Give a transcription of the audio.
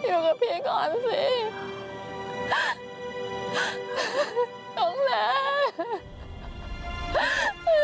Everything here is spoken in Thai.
อยู่กับพี่ก่อนสิน้องแหละ